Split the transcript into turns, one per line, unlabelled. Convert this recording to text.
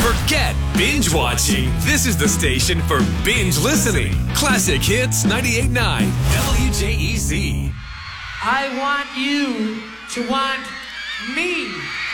Forget binge watching. This is the station for binge listening. Classic Hits 98.9 WJEZ.
I want you to want me.